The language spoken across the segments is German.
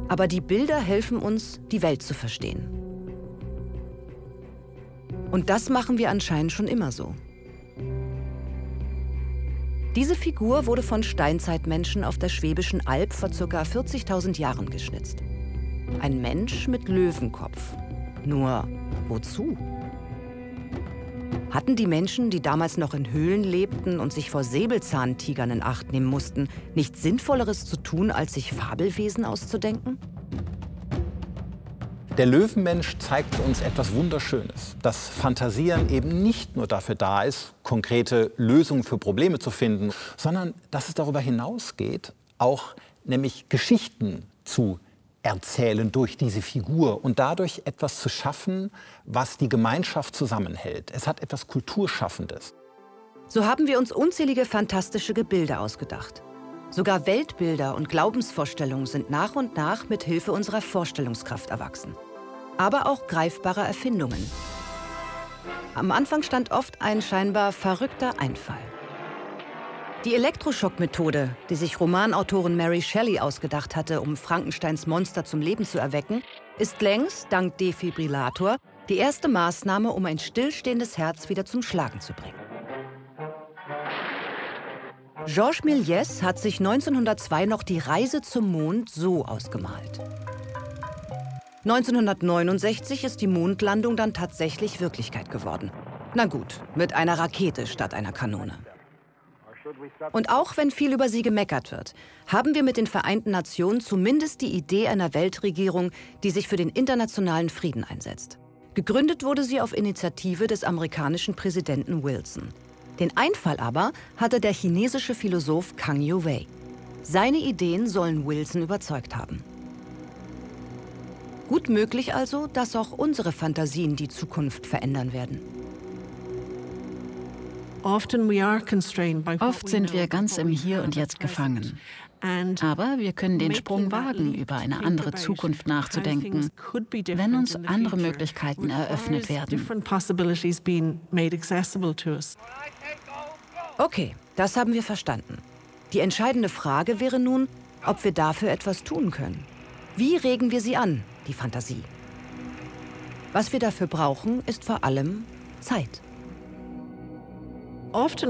Aber die Bilder helfen uns, die Welt zu verstehen. Und das machen wir anscheinend schon immer so. Diese Figur wurde von Steinzeitmenschen auf der Schwäbischen Alb vor ca. 40.000 Jahren geschnitzt. Ein Mensch mit Löwenkopf. Nur wozu? Hatten die Menschen, die damals noch in Höhlen lebten und sich vor Säbelzahntigern in Acht nehmen mussten, nichts Sinnvolleres zu tun, als sich Fabelwesen auszudenken? Der Löwenmensch zeigt uns etwas Wunderschönes, dass Fantasieren eben nicht nur dafür da ist, konkrete Lösungen für Probleme zu finden, sondern dass es darüber hinausgeht, auch nämlich Geschichten zu erzählen durch diese Figur und dadurch etwas zu schaffen, was die Gemeinschaft zusammenhält. Es hat etwas Kulturschaffendes. So haben wir uns unzählige fantastische Gebilde ausgedacht. Sogar Weltbilder und Glaubensvorstellungen sind nach und nach mit Hilfe unserer Vorstellungskraft erwachsen. Aber auch greifbare Erfindungen. Am Anfang stand oft ein scheinbar verrückter Einfall. Die Elektroschockmethode, die sich Romanautorin Mary Shelley ausgedacht hatte, um Frankensteins Monster zum Leben zu erwecken, ist längst, dank Defibrillator, die erste Maßnahme, um ein stillstehendes Herz wieder zum Schlagen zu bringen. Georges Méliès hat sich 1902 noch die Reise zum Mond so ausgemalt. 1969 ist die Mondlandung dann tatsächlich Wirklichkeit geworden. Na gut, mit einer Rakete statt einer Kanone. Und auch wenn viel über sie gemeckert wird, haben wir mit den Vereinten Nationen zumindest die Idee einer Weltregierung, die sich für den internationalen Frieden einsetzt. Gegründet wurde sie auf Initiative des amerikanischen Präsidenten Wilson. Den Einfall aber hatte der chinesische Philosoph Kang Youwei. Seine Ideen sollen Wilson überzeugt haben. Gut möglich also, dass auch unsere Fantasien die Zukunft verändern werden. Oft sind wir ganz im Hier und Jetzt gefangen. Aber wir können den Sprung wagen, über eine andere Zukunft nachzudenken, wenn uns andere Möglichkeiten eröffnet werden. Okay, das haben wir verstanden. Die entscheidende Frage wäre nun, ob wir dafür etwas tun können. Wie regen wir sie an, die Fantasie? Was wir dafür brauchen, ist vor allem Zeit. Oft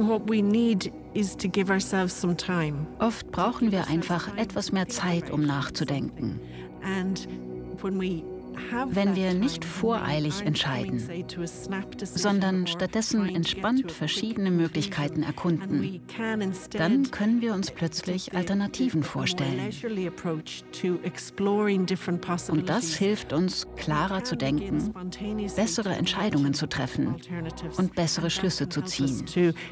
brauchen wir einfach etwas mehr Zeit, um nachzudenken. Wenn wir nicht voreilig entscheiden, sondern stattdessen entspannt verschiedene Möglichkeiten erkunden, dann können wir uns plötzlich Alternativen vorstellen. Und das hilft uns, klarer zu denken, bessere Entscheidungen zu treffen und bessere Schlüsse zu ziehen.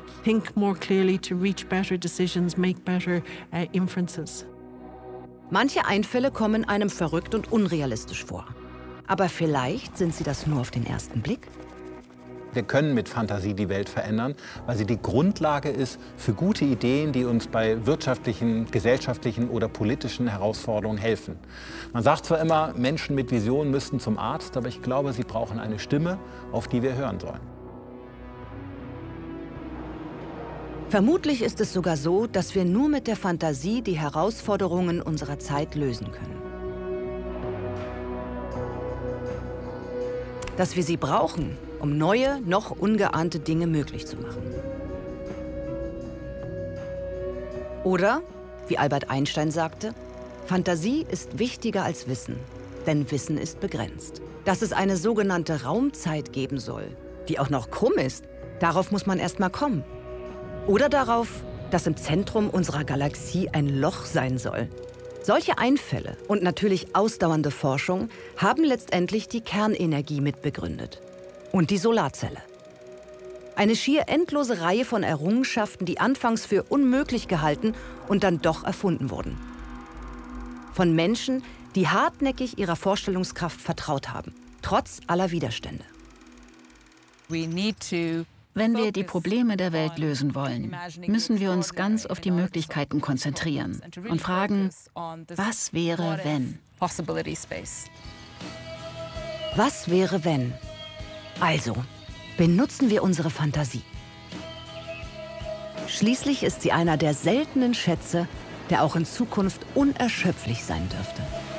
Manche Einfälle kommen einem verrückt und unrealistisch vor. Aber vielleicht sind sie das nur auf den ersten Blick. Wir können mit Fantasie die Welt verändern, weil sie die Grundlage ist für gute Ideen, die uns bei wirtschaftlichen, gesellschaftlichen oder politischen Herausforderungen helfen. Man sagt zwar immer, Menschen mit Visionen müssten zum Arzt, aber ich glaube, sie brauchen eine Stimme, auf die wir hören sollen. Vermutlich ist es sogar so, dass wir nur mit der Fantasie die Herausforderungen unserer Zeit lösen können. Dass wir sie brauchen, um neue, noch ungeahnte Dinge möglich zu machen. Oder, wie Albert Einstein sagte, Fantasie ist wichtiger als Wissen, denn Wissen ist begrenzt. Dass es eine sogenannte Raumzeit geben soll, die auch noch krumm ist, darauf muss man erst mal kommen. Oder darauf, dass im Zentrum unserer Galaxie ein Loch sein soll. Solche Einfälle und natürlich ausdauernde Forschung haben letztendlich die Kernenergie mitbegründet. Und die Solarzelle. Eine schier endlose Reihe von Errungenschaften, die anfangs für unmöglich gehalten und dann doch erfunden wurden. Von Menschen, die hartnäckig ihrer Vorstellungskraft vertraut haben, trotz aller Widerstände. Wenn wir die Probleme der Welt lösen wollen, müssen wir uns ganz auf die Möglichkeiten konzentrieren und fragen, was wäre, wenn? Was wäre, wenn? Also, benutzen wir unsere Fantasie. Schließlich ist sie einer der seltenen Schätze, der auch in Zukunft unerschöpflich sein dürfte.